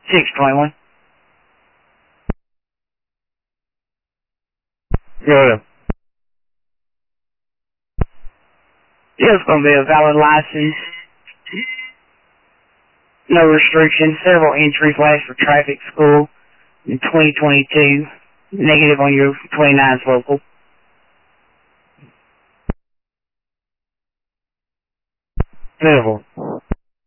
621. Yeah. Yeah, it's going to be a valid license. No restrictions. Several entries last for traffic school in 2022. Negative on your 29th local. Beautiful.